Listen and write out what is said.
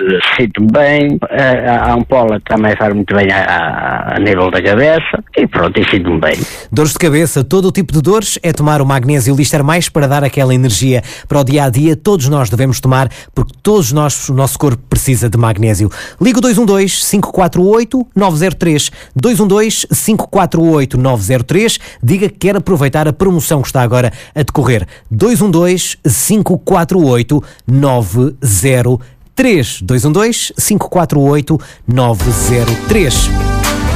sinto bem, a ampola também faz muito bem a nível da cabeça, e pronto, e sinto-me bem. Dores de cabeça, todo o tipo de dores, é tomar o Magnésio Lister Mais para dar aquela energia para o dia-a-dia. Todos nós devemos tomar, porque todos nós, o nosso corpo precisa de magnésio. Liga o 212-548-903, 212-548-903, diga que quer aproveitar a promoção que está agora a decorrer. 212-548-903, 212-548-903.